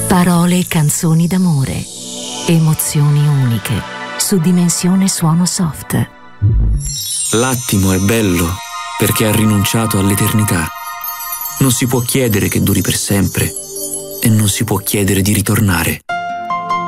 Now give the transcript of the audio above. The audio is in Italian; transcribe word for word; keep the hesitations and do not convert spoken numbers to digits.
Parole e canzoni d'amore. Emozioni uniche. Su Dimensione Suono Soft. L'attimo è bello perché ha rinunciato all'eternità. Non si può chiedere che duri per sempre e non si può chiedere di ritornare.